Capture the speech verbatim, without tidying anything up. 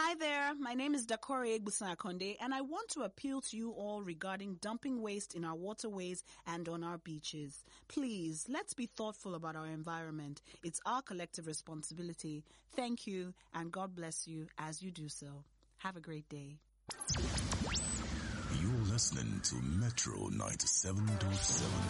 Hi there, my name is Dakore Egbuson-Akonde, and I want to appeal to you all regarding dumping waste in our waterways and on our beaches. Please, let's be thoughtful about our environment. It's our collective responsibility. Thank you, and God bless you as you do so. Have a great day. You're listening to Metro ninety-seven point seven